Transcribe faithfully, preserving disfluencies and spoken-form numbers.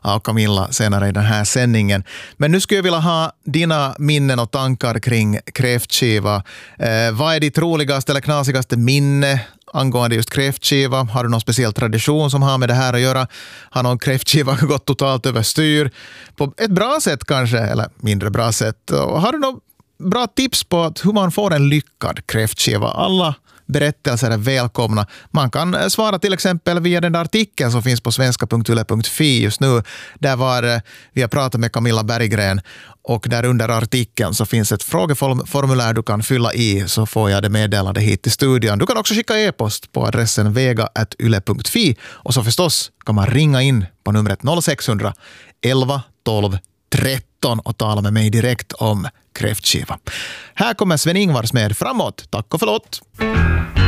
av Camilla senare i den här sändningen. Men nu skulle jag vilja ha dina minnen och tankar kring kräftskiva. Eh, vad är ditt roligaste eller knasigaste minne angående just kräftskiva? Har du någon speciell tradition som har med det här att göra? Har någon kräftskiva gått totalt överstyr? På ett bra sätt kanske, eller mindre bra sätt. Och har du någon bra tips på att hur man får en lyckad kräftskiva? Alla berättelser är välkomna. Man kan svara till exempel via den där artikeln som finns på svenska punkt yle punkt fi just nu. Där var vi har pratat med Camilla Berggren och där under artikeln så finns ett frågeformulär du kan fylla i, så får jag det meddelande hit till studion. Du kan också skicka e-post på adressen vega at yle punkt fi och så förstås kan man ringa in på numret noll sex noll noll elva tolv tretton och tala med mig direkt om kräftskiva. Här kommer Sven-Ingvars med Framåt. Tack och förlåt!